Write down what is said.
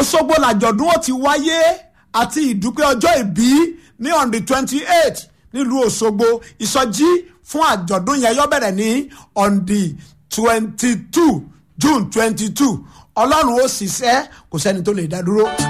Òṣogbo làjọ̀dún ó ti wáyé àti ìdúpẹ́ ọjọ́ ìbí ní on the 28 nílùú Òṣogbo. Ìsọjí fún àjọ̀dún yẹn yó bẹ̀rẹ̀ ní on the 22 June 22. Ọlọ́run ó ṣiṣẹ́, kò sẹ́ni tó lè dá dúró.